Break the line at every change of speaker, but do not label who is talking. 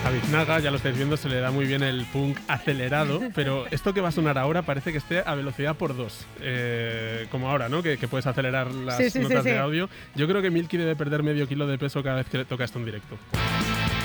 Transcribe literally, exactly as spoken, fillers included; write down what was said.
A Biznaga, ya lo estáis viendo, se le da muy bien el punk acelerado, pero esto que va a sonar ahora parece que esté a velocidad por dos. Eh, como ahora, ¿no? Que, que puedes acelerar las
Sí, sí,
notas
sí,
de
sí.
audio. Yo creo que Milky debe perder medio kilo de peso cada vez que toca esto en directo.